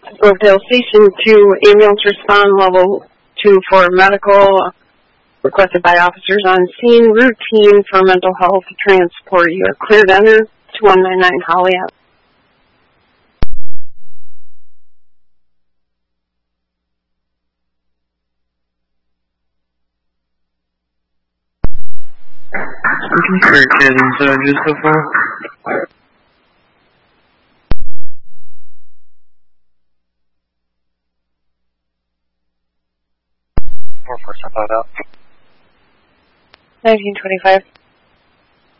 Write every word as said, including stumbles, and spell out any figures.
Oakdale Station two, ambulance respond level two for medical requested by officers on scene, routine for mental health transport. You are cleared to enter two one nine nine Holly Ave. Looking for cabin charges so far. Four four step out out. Nineteen twenty five.